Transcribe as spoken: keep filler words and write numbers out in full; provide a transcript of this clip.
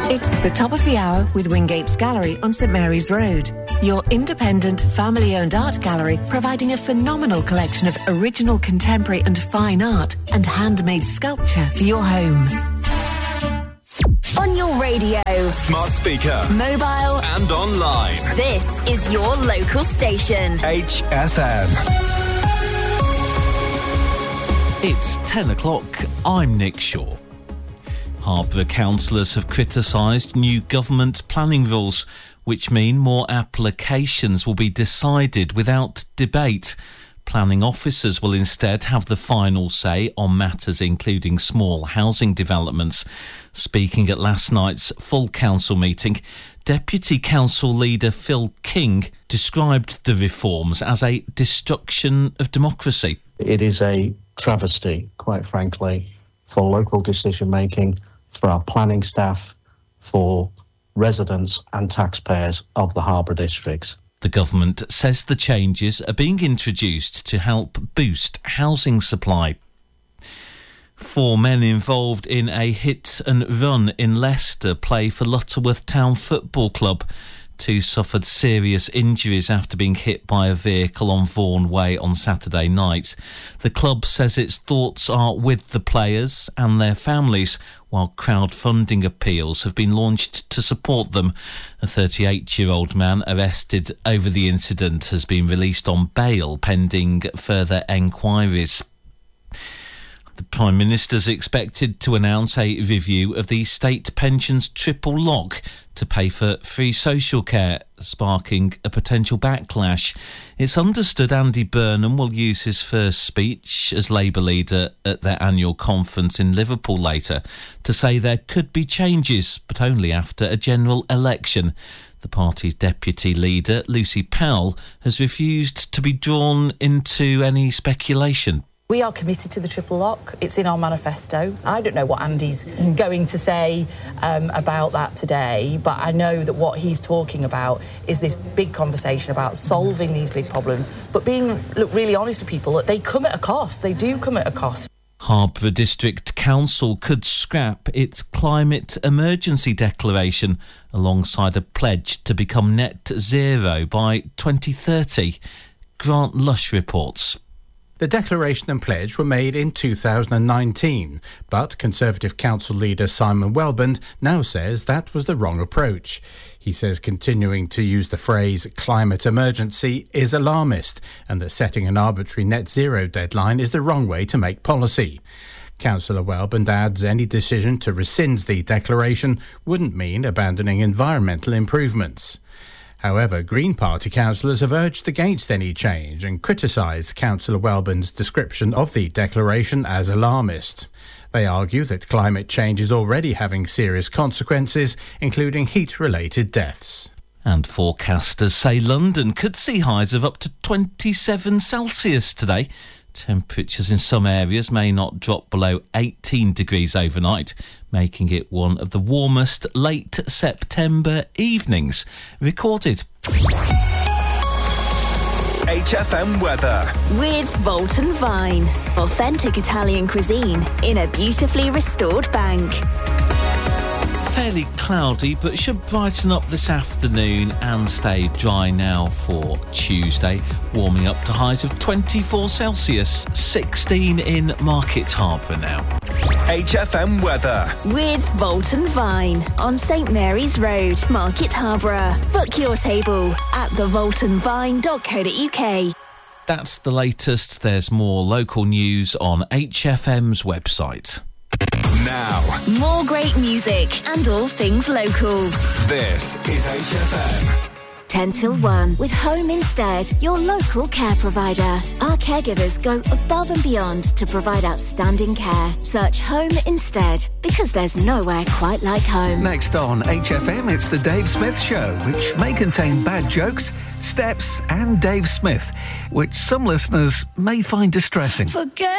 It's the top of the hour with Wingate's Gallery on St Mary's Road. Your independent, family-owned art gallery providing a phenomenal collection of original contemporary and fine art and handmade sculpture for your home. On your radio, smart speaker, mobile and online. This is your local station. H F M. It's ten o'clock. I'm Nick Shaw. Harborough councillors have criticised new government planning rules, which mean more applications will be decided without debate. Planning officers will instead have the final say on matters including small housing developments. Speaking at last night's full council meeting, Deputy Council Leader Phil King described the reforms as a destruction of democracy. It is a travesty, quite frankly, for local decision-making, for our planning staff, for residents and taxpayers of the Harborough districts. The government says the changes are being introduced to help boost housing supply. Four men involved in a hit and run in Leicester play for Lutterworth Town Football Club. Two suffered serious injuries after being hit by a vehicle on Vaughan Way on Saturday night. The club says its thoughts are with the players and their families, while crowdfunding appeals have been launched to support them. A thirty-eight-year-old man arrested over the incident has been released on bail pending further enquiries. The Prime Minister is expected to announce a review of the state pensions triple lock to pay for free social care, sparking a potential backlash. It's understood Andy Burnham will use his first speech as Labour leader at their annual conference in Liverpool later to say there could be changes, but only after a general election. The party's deputy leader, Lucy Powell, has refused to be drawn into any speculation. We are committed to the triple lock. It's in our manifesto. I don't know what Andy's going to say um, about that today, but I know that what he's talking about is this big conversation about solving these big problems, but being look, really honest with people that they come at a cost. They do come at a cost. Harborough District Council could scrap its climate emergency declaration alongside a pledge to become net zero by twenty thirty. Grant Lush reports. The declaration and pledge were made in two thousand nineteen, but Conservative Council leader Simon Welbond now says that was the wrong approach. He says continuing to use the phrase climate emergency is alarmist and that setting an arbitrary net zero deadline is the wrong way to make policy. Councillor Welbond adds any decision to rescind the declaration wouldn't mean abandoning environmental improvements. However, Green Party councillors have urged against any change and criticised Councillor Welbond's description of the declaration as alarmist. They argue that climate change is already having serious consequences, including heat-related deaths. And forecasters say London could see highs of up to twenty-seven Celsius today. Temperatures in some areas may not drop below eighteen degrees overnight, making it one of the warmest late September evenings recorded. H F M weather. With Volton Vine. Authentic Italian cuisine in a beautifully restored bank. Fairly cloudy, but should brighten up this afternoon and stay dry now for Tuesday, warming up to highs of twenty-four Celsius, sixteen in Market Harborough now. H F M weather. With Volton Vine on St Mary's Road, Market Harborough. Book your table at the volton vine dot co dot uk. That's the latest. There's more local news on H F M's website. Now, more great music and all things local. This is H F M. ten till one with Home Instead, your local care provider. Our caregivers go above and beyond to provide outstanding care. Search Home Instead, because there's nowhere quite like home. Next on H F M, it's the Dave Smith Show, which may contain bad jokes, steps and Dave Smith, which some listeners may find distressing. Forget